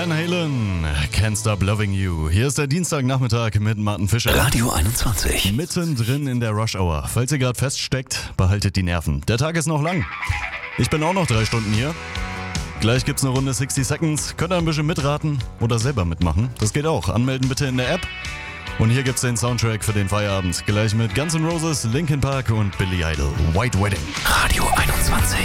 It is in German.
Van Halen, Can't Stop Loving You. Hier ist der Dienstagnachmittag mit Martin Fischer. Radio 21. Mittendrin in der Rush Hour. Falls ihr gerade feststeckt, behaltet die Nerven. Der Tag ist noch lang. Ich bin auch noch 3 Stunden hier. Gleich gibt's eine Runde 60 Seconds. Könnt ihr ein bisschen mitraten oder selber mitmachen. Das geht auch. Anmelden bitte in der App. Und hier gibt's den Soundtrack für den Feierabend. Gleich mit Guns N' Roses, Linkin Park und Billy Idol. White Wedding. Radio 21.